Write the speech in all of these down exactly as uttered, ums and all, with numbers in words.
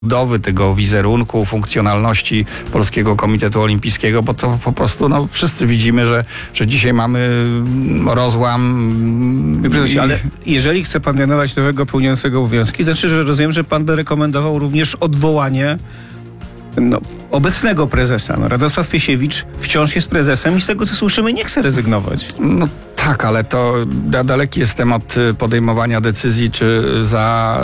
budowy tego wizerunku, funkcjonalności Polskiego Komitetu Olimpijskiego, bo to po prostu no, wszyscy widzimy, że, że dzisiaj mamy rozłam. I... Ale jeżeli chce pan mianować nowego pełniącego obowiązki, znaczy, że rozumiem, że pan by rekomendował również odwołanie no, obecnego prezesa. No, Radosław Piesiewicz wciąż jest prezesem i z tego, co słyszymy, nie chce rezygnować. No tak, ale to ja daleki jestem od podejmowania decyzji, czy za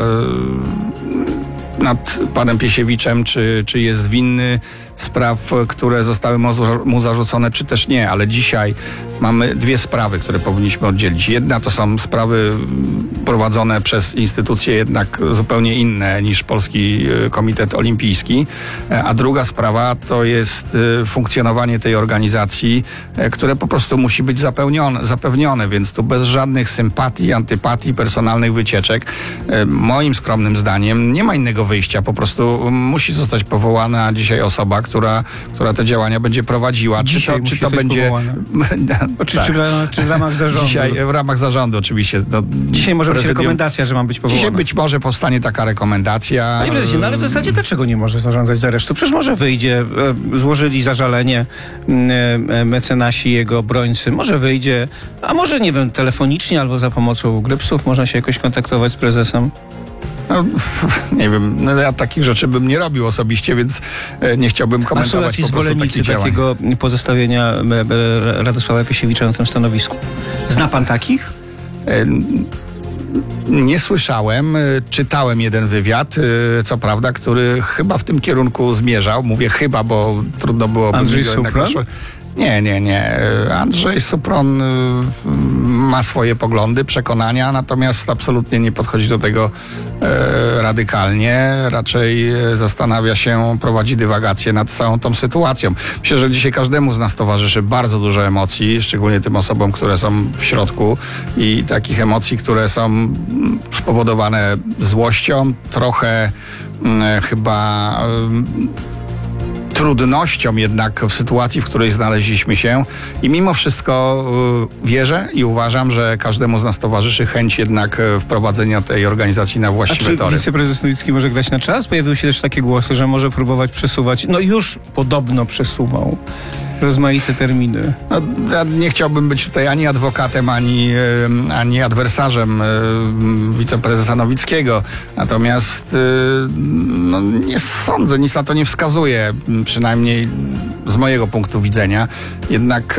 nad panem Piesiewiczem, czy, czy jest winny spraw, które zostały mu zarzucone, czy też nie, ale dzisiaj mamy dwie sprawy, które powinniśmy oddzielić. Jedna to są sprawy prowadzone przez instytucje jednak zupełnie inne niż Polski Komitet Olimpijski, a druga sprawa to jest funkcjonowanie tej organizacji, które po prostu musi być zapewnione, zapewnione, więc tu bez żadnych sympatii, antypatii, personalnych wycieczek, moim skromnym zdaniem nie ma innego wyjścia, po prostu musi zostać powołana dzisiaj osoba, która, która te działania będzie prowadziła. Dzisiaj czy to, czy to będzie... Oczywiście tak. Czy w ramach zarządu? Dzisiaj w ramach zarządu oczywiście. No, dzisiaj może być rekomendacja, że ma być powołana. Dzisiaj być może powstanie taka rekomendacja. Panie prezesie, no ale w zasadzie dlaczego nie może zarządzać z aresztu? Przecież może wyjdzie, e, złożyli zażalenie e, mecenasi, jego obrońcy, może wyjdzie, a może nie wiem, telefonicznie albo za pomocą grypsów można się jakoś kontaktować z prezesem. No, nie wiem, no ja takich rzeczy bym nie robił osobiście, więc nie chciałbym komentować po prostu takich działań. Takiego pozostawienia Radosława Piesiewicza na tym stanowisku. Zna pan takich? Nie słyszałem, czytałem jeden wywiad, co prawda, który chyba w tym kierunku zmierzał. Mówię chyba, bo trudno byłoby... Andrzej Supran? Nie, nie, nie. Andrzej Supron ma swoje poglądy, przekonania, natomiast absolutnie nie podchodzi do tego e, radykalnie. Raczej zastanawia się, prowadzi dywagacje nad całą tą sytuacją. Myślę, że dzisiaj każdemu z nas towarzyszy bardzo dużo emocji, szczególnie tym osobom, które są w środku i takich emocji, które są spowodowane złością, trochę m, chyba... M, trudnością jednak w sytuacji, w której znaleźliśmy się i mimo wszystko y, wierzę i uważam, że każdemu z nas towarzyszy chęć jednak wprowadzenia tej organizacji na właściwe A czy tory. wiceprezes Nowicki może grać na czas? Pojawiły się też takie głosy, że może próbować przesuwać, no już podobno przesuwał rozmaite terminy. No, ja nie chciałbym być tutaj ani adwokatem, ani, ani adwersarzem wiceprezesa Nowickiego. Natomiast no, nie sądzę, nic na to nie wskazuje, przynajmniej z mojego punktu widzenia. Jednak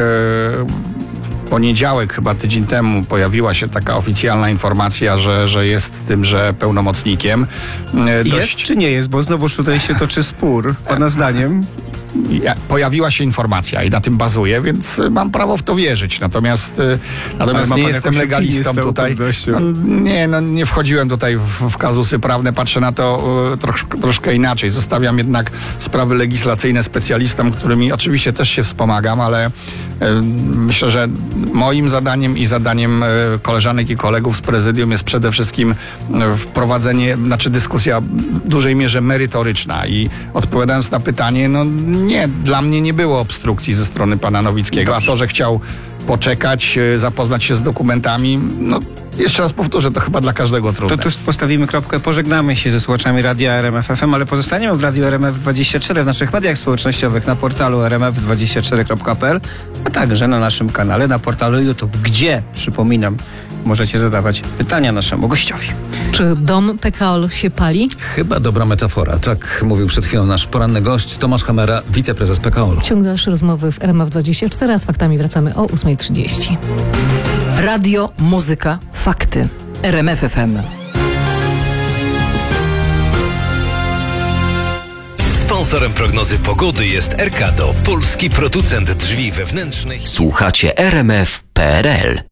w poniedziałek, chyba tydzień temu, pojawiła się taka oficjalna informacja, że, że jest tymże pełnomocnikiem. Dość... Jest czy nie jest? Bo znowuż tutaj się toczy spór, pana zdaniem. Pojawiła się informacja i na tym bazuję, więc mam prawo w to wierzyć. Natomiast, natomiast nie jestem legalistą tutaj. No, nie, no, nie wchodziłem tutaj w, w kazusy prawne, patrzę na to trosz, troszkę inaczej. Zostawiam jednak sprawy legislacyjne specjalistom, którymi oczywiście też się wspomagam, ale y, myślę, że moim zadaniem i zadaniem y, koleżanek i kolegów z prezydium jest przede wszystkim y, wprowadzenie, znaczy dyskusja w dużej mierze merytoryczna i odpowiadając na pytanie, no nie, dla mnie nie było obstrukcji ze strony pana Nowickiego, a to, że chciał poczekać, zapoznać się z dokumentami, no jeszcze raz powtórzę, to chyba dla każdego trudne. To tu postawimy kropkę, pożegnamy się ze słuchaczami Radia R M F F M, ale pozostaniemy w Radiu R M F dwadzieścia cztery, w naszych mediach społecznościowych, na portalu r m f dwadzieścia cztery kropka p l, a także na naszym kanale, na portalu YouTube, gdzie, przypominam, możecie zadawać pytania naszemu gościowi. Czy dom P K O L się pali? Chyba dobra metafora. Tak mówił przed chwilą nasz poranny gość Tomasz Hamera, wiceprezes P K O L. Ciąg dalszy rozmowy w R M F dwadzieścia cztery, a z faktami wracamy o ósma trzydzieści. Radio, muzyka, fakty. R M F F M. Sponsorem prognozy pogody jest Erkado, polski producent drzwi wewnętrznych. Słuchacie R M F kropka p r l.